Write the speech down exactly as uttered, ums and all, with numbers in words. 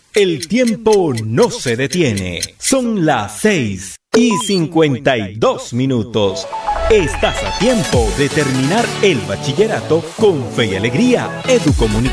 El tiempo no se detiene. Son las seis y cincuenta y dos minutos. Estás a tiempo de terminar el bachillerato con fe y alegría. Educomunicación.